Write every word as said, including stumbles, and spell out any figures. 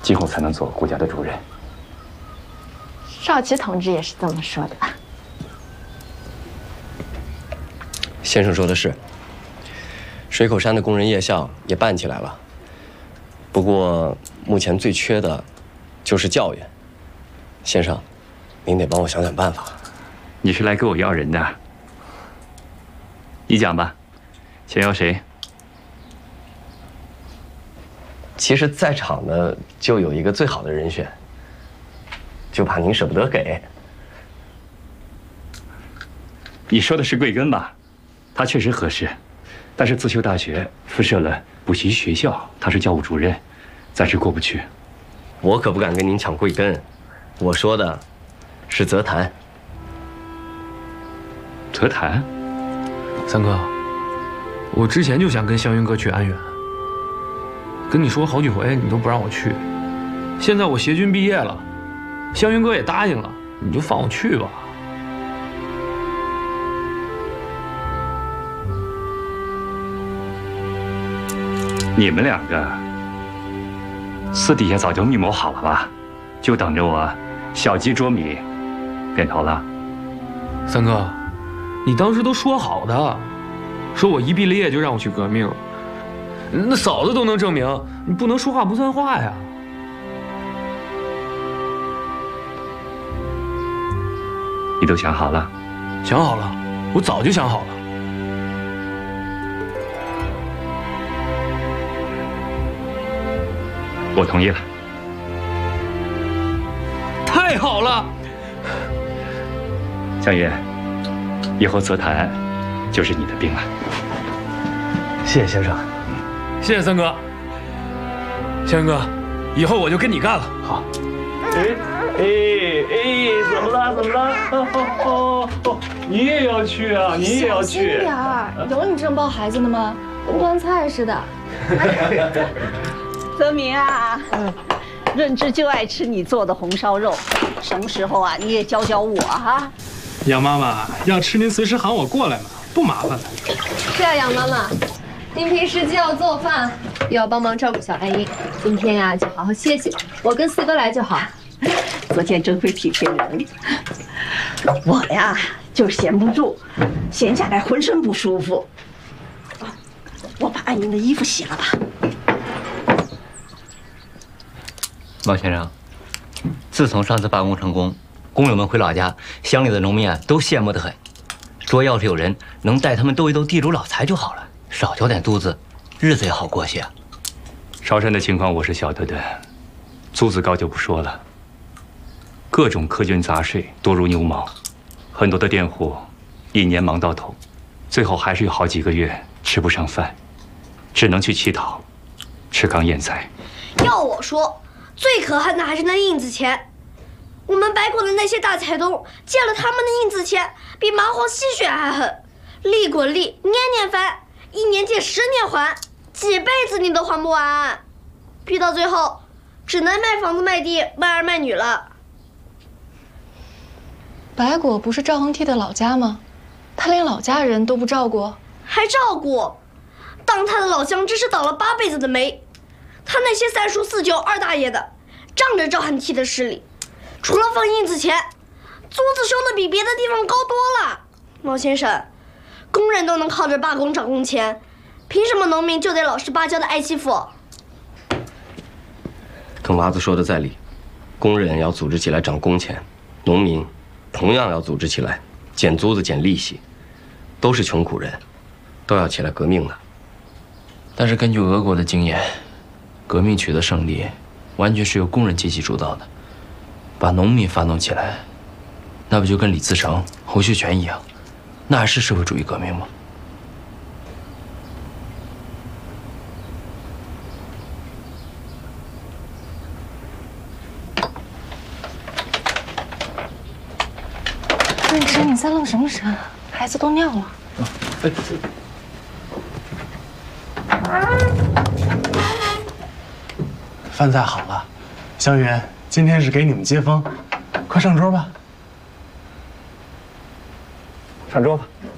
今后才能做顾家的主人。 少奇同志也是这么说的。 先生说的是，水口山的工人夜校也办起来了，不过目前最缺的就是教员。先生，您得帮我想想办法。 你是来给我要人的？你讲吧，想要谁？ 其实，在场的就有一个最好的人选，就怕您舍不得给。 你说的是贵根吧？他确实合适，但是自修大学附设了补习学校，他是教务主任，暂时过不去。 我可不敢跟您抢贵根，我说的是泽谈。 泽谈？ 三哥，我之前就想跟湘云哥去安远，跟你说好几回，你都不让我去。现在我协军毕业了，湘云哥也答应了，你就放我去吧。 你们两个私底下早就密谋好了吧？就等着我小鸡啄米变头了。 三哥，你当时都说好的，说我一毕了业就让我去革命，那嫂子都能证明，你不能说话不算话呀。 你都想好了？ 想好了，我早就想好了。 我同意了。 太好了， 湘云，以后泽谈就是你的兵了。 谢谢先生， 谢谢三哥。湘云哥，以后我就跟你干了。 好。 哎哎哎，怎么了？怎么了？哦哦，你也要去啊？你也要去？ 小心点儿，有你这么抱孩子的吗？跟端菜似的。 泽明啊，润之就爱吃你做的红烧肉，什么时候啊你也教教我哈？ 杨妈妈要吃您随时喊我过来嘛，不麻烦。 是啊，杨妈妈，您平时既要做饭，又要帮忙照顾小爱英，今天呀就好好歇歇，我跟四哥来就好。 昨天真会体贴人，我呀就是闲不住，闲下来浑身不舒服。我把爱英的衣服洗了吧。 王先生，自从上次罢工成功，工友们回老家，乡里的农民啊都羡慕得很，说要是有人能带他们斗一斗地主老财就好了，少交点租子，日子也好过些啊。 韶山的情况我是晓得的，租子高就不说了，各种苛捐杂税多如牛毛，很多的佃户一年忙到头，最后还是有好几个月吃不上饭，只能去乞讨，吃糠咽菜。 要我说，最可恨的还是那印子钱。我们白国的那些大财东借了他们的印子钱，比蚂蟥吸血还狠，利滚利，年年翻，一年借十年还，几辈子你都还不完，逼到最后，只能卖房子卖地卖儿卖女了。 白果不是赵恒惕的老家吗？他连老家人都不照顾， 还照顾？当他的老乡真是倒了八辈子的霉。他那些三叔四舅二大爷的，仗着赵恒惕的势力，除了放印子钱，租子收的比别的地方高多了。毛先生，工人都能靠着罢工涨工钱，凭什么农民就得老实巴交的挨欺负？ 耿娃子说的在理，工人要组织起来涨工钱，农民同样要组织起来减租子减利息，都是穷苦人，都要起来革命的。 但是根据俄国的经验，革命取得胜利，完全是由工人阶级主导的。把农民发动起来，那不就跟李自成、侯秀全一样，那还是社会主义革命吗？ 润之，你在愣什么神？孩子都尿了。 哎。饭菜好了，湘云，今天是给你们接风，快上桌吧。 上桌吧。